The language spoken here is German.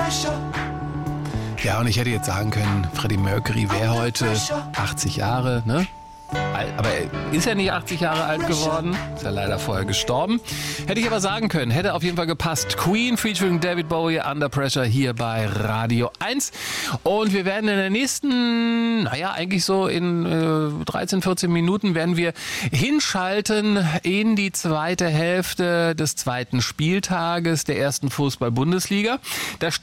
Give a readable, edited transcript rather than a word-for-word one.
Ja, und ich hätte jetzt sagen können, Freddie Mercury wäre heute 80 Jahre, ne? Aber ist er nicht 80 Jahre alt geworden? Ist ja leider vorher gestorben. Hätte ich aber sagen können, hätte auf jeden Fall gepasst. Queen featuring David Bowie, Under Pressure hier bei Radio 1. Und wir werden in der nächsten, eigentlich so in 13, 14 Minuten werden wir hinschalten in die zweite Hälfte des zweiten Spieltages der ersten Fußball-Bundesliga. Da